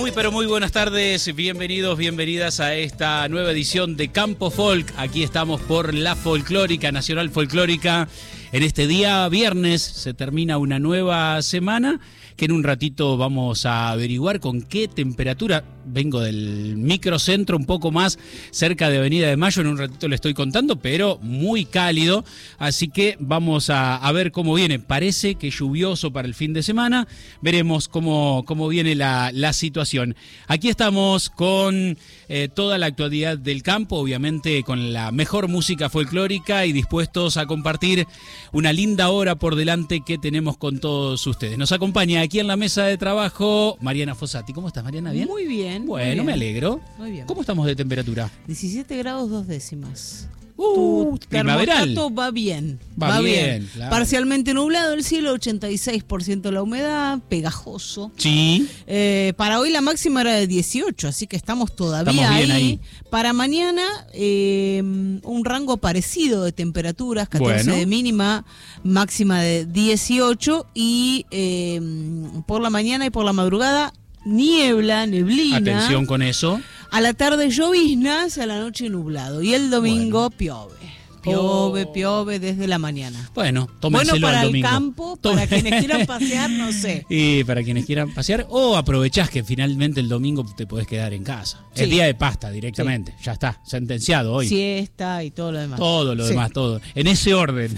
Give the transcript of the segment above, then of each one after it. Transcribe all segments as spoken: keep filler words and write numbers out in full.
Muy pero muy buenas tardes, bienvenidos, bienvenidas a esta nueva edición de Campo Folk. Aquí estamos por la Folclórica, Nacional Folclórica. En este día viernes se termina una nueva semana que en un ratito vamos a averiguar con qué temperatura. Vengo del microcentro, un poco más cerca de Avenida de Mayo, en un ratito le estoy contando, pero muy cálido, así que vamos a, a ver cómo viene. Parece que lluvioso para el fin de semana, veremos cómo, cómo viene la, la situación. Aquí estamos con eh, toda la actualidad del campo, obviamente con la mejor música folclórica y dispuestos a compartir una linda hora por delante que tenemos con todos ustedes. Nos acompaña aquí en la mesa de trabajo Mariana Fossati. ¿Cómo estás, Mariana? ¿Bien? Muy bien. Bueno, muy bien. Me alegro. Muy bien. ¿Cómo estamos de temperatura? diecisiete grados dos décimas. Uh, tu termostato primaveral. va bien. Va, va bien, bien. claro. Parcialmente nublado el cielo, ochenta y seis por ciento la humedad, pegajoso. Sí. Eh, para hoy la máxima era de dieciocho, así que estamos todavía Estamos bien ahí. ahí. Para mañana, eh, un rango parecido de temperaturas, catorce Bueno. de mínima, máxima de dieciocho y eh, por la mañana y por la madrugada, niebla, neblina. Atención con eso. A la tarde lloviznas, a la noche nublado. Y el domingo Bueno. piove. Piove, Oh. piove desde la mañana. Bueno, tómenselo Bueno, para al el domingo. campo, Tome- para quienes quieran pasear, no sé. Y para quienes quieran pasear, o aprovechás que finalmente el domingo te podés quedar en casa. Sí. Es día de pasta directamente. Ya está, sentenciado hoy. Siesta y todo lo demás. Todo lo Sí. demás, todo. En ese orden.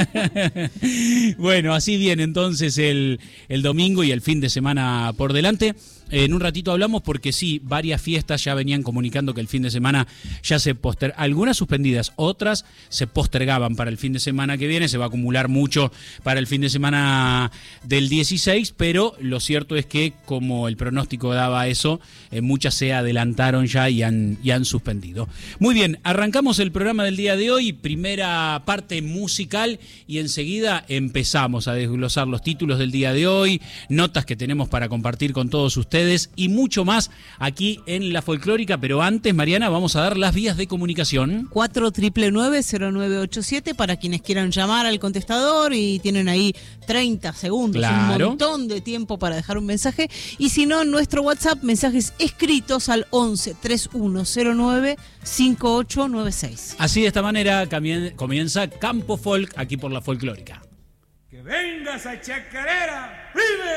Bueno, así viene entonces el, el domingo y el fin de semana por delante. En un ratito hablamos porque sí, varias fiestas ya venían comunicando que el fin de semana ya se poster... Algunas suspendidas, otras se postergaban para el fin de semana que viene. Se va a acumular mucho para el fin de semana del dieciséis, pero lo cierto es que como el pronóstico daba eso, eh, muchas se adelantaron ya y han, y han suspendido. Muy bien, arrancamos el programa del día de hoy, primera parte musical y enseguida empezamos a desglosar los títulos del día de hoy, notas que tenemos para compartir con todos ustedes y mucho más aquí en La Folclórica, pero antes, Mariana, vamos a dar las vías de comunicación. cuatro nueve nueve cero nueve ocho siete para quienes quieran llamar al contestador y tienen ahí treinta segundos, Claro. un montón de tiempo para dejar un mensaje. Y si no, en nuestro WhatsApp, mensajes escritos al once treinta y uno cero nueve cincuenta y ocho noventa y seis. Así de esta manera camien- comienza Campo Folk aquí por La Folclórica. ¡Que venga esa chacarera! ¡Vive!